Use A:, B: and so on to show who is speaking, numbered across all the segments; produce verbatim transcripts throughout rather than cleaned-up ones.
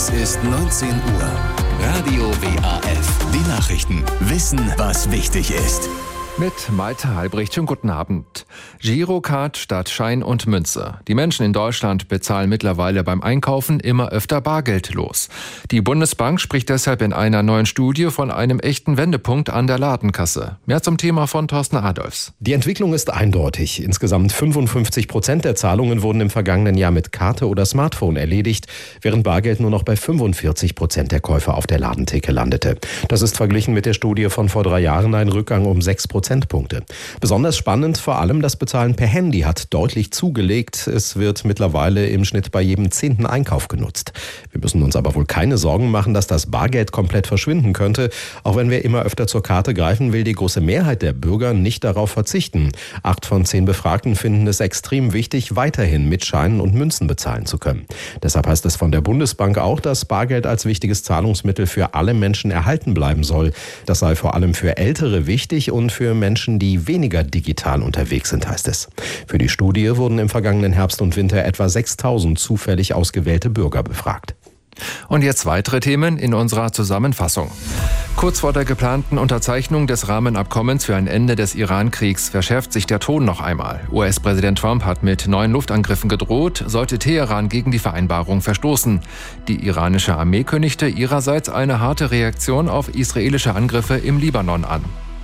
A: Es ist neunzehn Uhr. Radio W A F. Die Nachrichten. Wissen, was wichtig ist.
B: Mit Malte Halbricht, schönen guten Abend. Girocard statt Schein und Münze. Die Menschen in Deutschland bezahlen mittlerweile beim Einkaufen immer öfter bargeldlos. Die Bundesbank spricht deshalb in einer neuen Studie von einem echten Wendepunkt an der Ladenkasse. Mehr zum Thema von Thorsten Adolfs.
C: Die Entwicklung ist eindeutig. Insgesamt fünfundfünfzig Prozent der Zahlungen wurden im vergangenen Jahr mit Karte oder Smartphone erledigt, während Bargeld nur noch bei fünfundvierzig Prozent der Käufer auf der Ladentheke landete. Das ist verglichen mit der Studie von vor drei Jahren ein Rückgang um sechs Prozentpunkte. Besonders spannend vor allem das Bezahlen per Handy hat deutlich zugelegt. Es wird mittlerweile im Schnitt bei jedem zehnten Einkauf genutzt. Wir müssen uns aber wohl keine Sorgen machen, dass das Bargeld komplett verschwinden könnte. Auch wenn wir immer öfter zur Karte greifen, will die große Mehrheit der Bürger nicht darauf verzichten. Acht von zehn Befragten finden es extrem wichtig, weiterhin mit Scheinen und Münzen bezahlen zu können. Deshalb heißt es von der Bundesbank auch, dass Bargeld als wichtiges Zahlungsmittel für alle Menschen erhalten bleiben soll. Das sei vor allem für Ältere wichtig und für Menschen, die weniger digital unterwegs sind, heißt es. Für die Studie wurden im vergangenen Herbst und Winter etwa sechstausend zufällig ausgewählte Bürger befragt.
B: Und jetzt weitere Themen in unserer Zusammenfassung. Kurz vor der geplanten Unterzeichnung des Rahmenabkommens für ein Ende des Iran-Kriegs verschärft sich der Ton noch einmal. U S-Präsident Trump hat mit neuen Luftangriffen gedroht, sollte Teheran gegen die Vereinbarung verstoßen. Die iranische Armee kündigte ihrerseits eine harte Reaktion auf israelische Angriffe im Libanon an.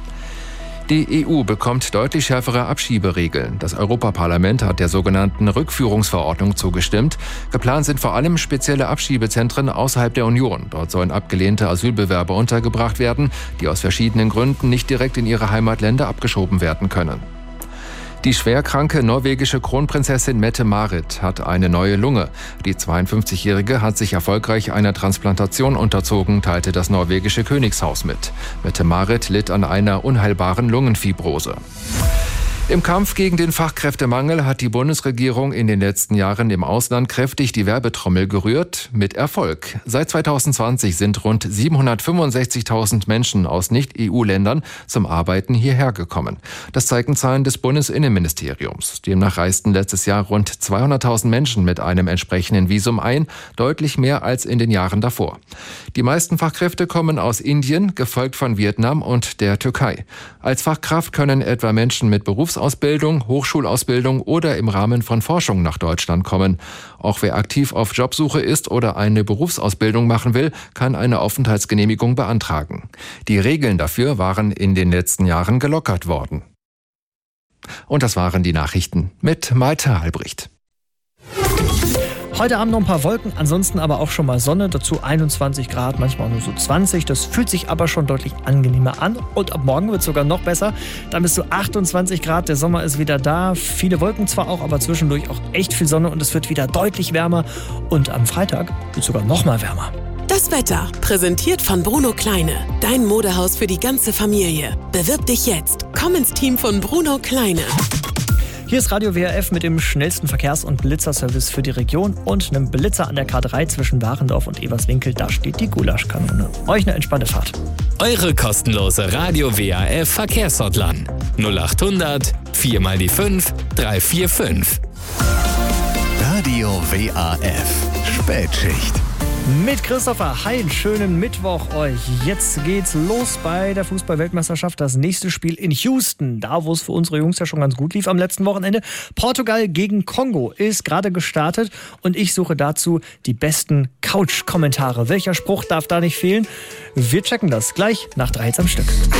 B: Die E U bekommt deutlich schärfere Abschieberegeln. Das Europaparlament hat der sogenannten Rückführungsverordnung zugestimmt. Geplant sind vor allem spezielle Abschiebezentren außerhalb der Union. Dort sollen abgelehnte Asylbewerber untergebracht werden, die aus verschiedenen Gründen nicht direkt in ihre Heimatländer abgeschoben werden können. Die schwerkranke norwegische Kronprinzessin Mette-Marit hat eine neue Lunge. Die zweiundfünfzigjährige hat sich erfolgreich einer Transplantation unterzogen, teilte das norwegische Königshaus mit. Mette-Marit litt an einer unheilbaren Lungenfibrose. Im Kampf gegen den Fachkräftemangel hat die Bundesregierung in den letzten Jahren im Ausland kräftig die Werbetrommel gerührt, mit Erfolg. Seit zweitausendzwanzig sind rund siebenhundertfünfundsechzigtausend Menschen aus Nicht-E U-Ländern zum Arbeiten hierher gekommen. Das zeigen Zahlen des Bundesinnenministeriums. Demnach reisten letztes Jahr rund zweihunderttausend Menschen mit einem entsprechenden Visum ein, deutlich mehr als in den Jahren davor. Die meisten Fachkräfte kommen aus Indien, gefolgt von Vietnam und der Türkei. Als Fachkraft können etwa Menschen mit Berufs Ausbildung, Hochschulausbildung oder im Rahmen von Forschung nach Deutschland kommen. Auch wer aktiv auf Jobsuche ist oder eine Berufsausbildung machen will, kann eine Aufenthaltsgenehmigung beantragen. Die Regeln dafür waren in den letzten Jahren gelockert worden. Und das waren die Nachrichten mit Malte Halbricht.
D: Heute Abend noch ein paar Wolken, ansonsten aber auch schon mal Sonne, dazu einundzwanzig Grad, manchmal auch nur so zwanzig. Das fühlt sich aber schon deutlich angenehmer an. Und ab morgen wird es sogar noch besser. Dann bis zu achtundzwanzig Grad, der Sommer ist wieder da. Viele Wolken zwar auch, aber zwischendurch auch echt viel Sonne und es wird wieder deutlich wärmer. Und am Freitag wird es sogar noch mal wärmer.
E: Das Wetter, präsentiert von Bruno Kleine. Dein Modehaus für die ganze Familie. Bewirb dich jetzt. Komm ins Team von Bruno Kleine.
D: Hier ist Radio W A F mit dem schnellsten Verkehrs- und Blitzerservice für die Region und einem Blitzer an der K drei zwischen Warendorf und Eberswinkel. Da steht die Gulaschkanone. Euch eine entspannte Fahrt.
F: Eure kostenlose Radio W A F Verkehrshotline null achthundert vier mal die fünf drei vier fünf.
A: Radio W A F Spätschicht.
D: Mit Christopher. Hi, einen schönen Mittwoch euch. Jetzt geht's los bei der Fußball-Weltmeisterschaft. Das nächste Spiel in Houston, da wo es für unsere Jungs ja schon ganz gut lief am letzten Wochenende. Portugal gegen Kongo ist gerade gestartet und ich suche dazu die besten Couch-Kommentare. Welcher Spruch darf da nicht fehlen? Wir checken das gleich nach drei Hits am Stück.